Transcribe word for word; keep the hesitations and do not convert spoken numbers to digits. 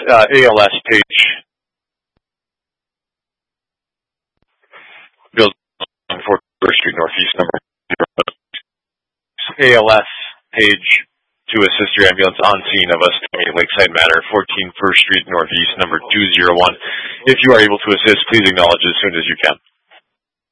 uh, A L S page. Bill fourth Street Northeast number. A L S page to assist your ambulance on scene of a Stony Lakeside matter, fourteen First Street Northeast number two zero one. If you are able to assist, please acknowledge as soon as you can.